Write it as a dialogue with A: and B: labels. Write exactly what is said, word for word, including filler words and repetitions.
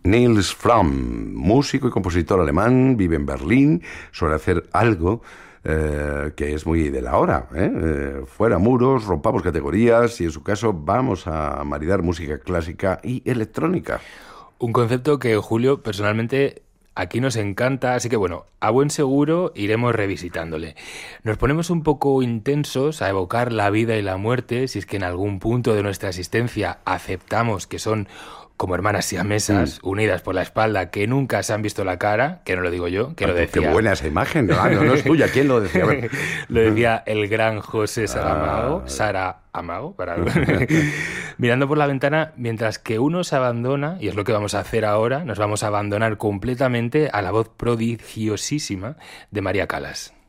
A: Nils Fram, músico y compositor alemán, vive en Berlín, suele hacer algo eh, que es muy de la hora, ¿eh? Eh, fuera muros, rompamos categorías y en su caso vamos a maridar música clásica y electrónica.
B: Un concepto que, Julio, personalmente aquí nos encanta, así que bueno, a buen seguro iremos revisitándole. Nos ponemos un poco intensos a evocar la vida y la muerte, si es que en algún punto de nuestra existencia aceptamos que son como hermanas siamesas, mm. unidas por la espalda, que nunca se han visto la cara, que no lo digo yo, que lo decía...
A: Qué buena esa imagen, no, no, no es tuya, ¿quién lo decía?
B: Lo decía el gran José Saramago, ah. Sara Amago, para... mirando por la ventana, mientras que uno se abandona, y es lo que vamos a hacer ahora, nos vamos a abandonar completamente a la voz prodigiosísima de María Callas.